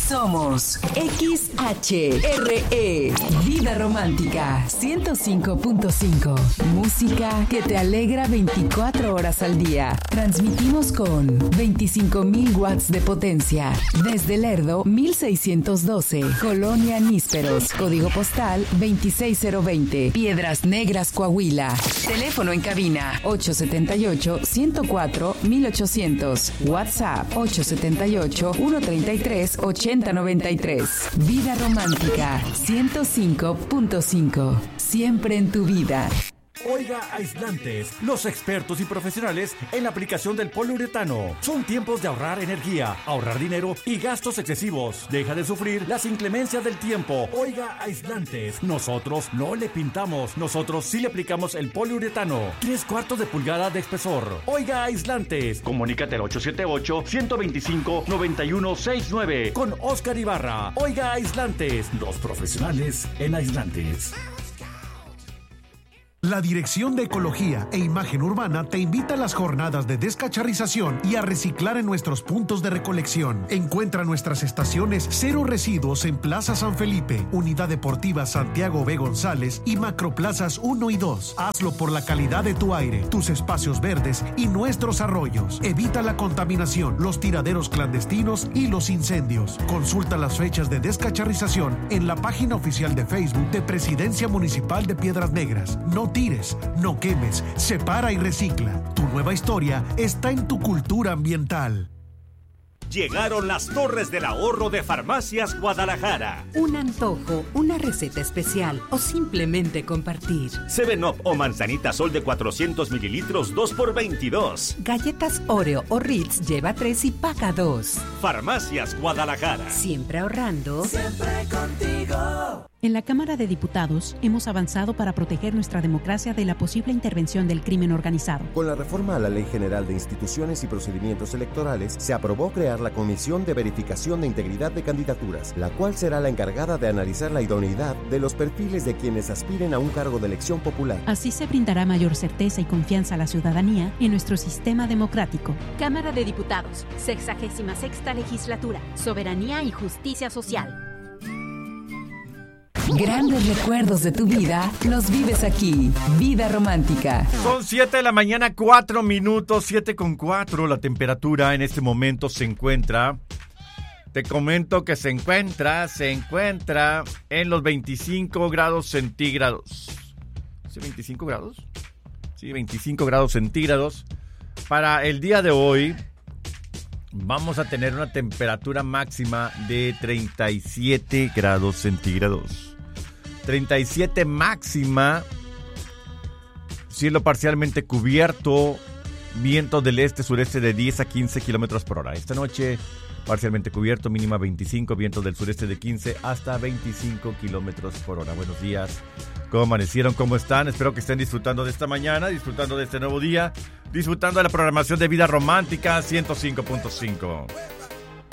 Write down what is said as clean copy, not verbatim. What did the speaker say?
Somos XHRE, Vida Romántica 105.5. Música que te alegra 24 horas al día. Transmitimos con 25,000 watts de potencia. Desde Lerdo, 1612. Colonia Nísperos. Código postal 26020. Piedras Negras, Coahuila. Teléfono en cabina 878-104-1800. WhatsApp 878-133-8093. Vida Romántica 105.5. Siempre en tu vida. Oiga Aislantes, los expertos y profesionales en la aplicación del poliuretano. Son tiempos de ahorrar energía, ahorrar dinero y gastos excesivos. Deja de sufrir las inclemencias del tiempo. Oiga Aislantes, nosotros no le pintamos, nosotros sí le aplicamos el poliuretano. 3/4 de pulgada de espesor. Oiga Aislantes, comunícate al 878-125-9169 con Oscar Ibarra. Oiga Aislantes, los profesionales en aislantes. La Dirección de Ecología e Imagen Urbana te invita a las jornadas de descacharrización y a reciclar en nuestros puntos de recolección. Encuentra nuestras estaciones Cero Residuos en Plaza San Felipe, Unidad Deportiva Santiago B. González y Macroplazas 1 y 2. Hazlo por la calidad de tu aire, tus espacios verdes y nuestros arroyos. Evita la contaminación, los tiraderos clandestinos y los incendios. Consulta las fechas de descacharrización en la página oficial de Facebook de Presidencia Municipal de Piedras Negras. No tires, no quemes, separa y recicla. Tu nueva historia está en tu cultura ambiental. Llegaron las Torres del Ahorro de Farmacias Guadalajara. Un antojo, una receta especial o simplemente compartir. 7-Up o manzanita Sol de 400 mililitros 2x22. Galletas Oreo o Ritz lleva 3 y paga 2. Farmacias Guadalajara. Siempre ahorrando. Siempre contigo. En la Cámara de Diputados hemos avanzado para proteger nuestra democracia de la posible intervención del crimen organizado. Con la reforma a la Ley General de Instituciones y Procedimientos Electorales, se aprobó crear la Comisión de Verificación de Integridad de Candidaturas, la cual será la encargada de analizar la idoneidad de los perfiles de quienes aspiren a un cargo de elección popular. Así se brindará mayor certeza y confianza a la ciudadanía en nuestro sistema democrático. Cámara de Diputados, 66ª Legislatura, Soberanía y Justicia Social. Grandes recuerdos de tu vida los vives aquí. Vida Romántica. Son 7 de la mañana, 4 minutos, 7:04. La temperatura en este momento se encuentra... Te comento que se encuentra en los 25 grados centígrados. ¿Sí, 25 grados? Sí, 25 grados centígrados. Para el día de hoy vamos a tener una temperatura máxima de 37 grados centígrados. 37 máxima, cielo parcialmente cubierto, viento del este-sureste de 10 a 15 kilómetros por hora. Esta noche, parcialmente cubierto, mínima 25, viento del sureste de 15 hasta 25 kilómetros por hora. Buenos días, ¿cómo amanecieron? ¿Cómo están? Espero que estén disfrutando de esta mañana, disfrutando de este nuevo día, disfrutando de la programación de Vida Romántica 105.5.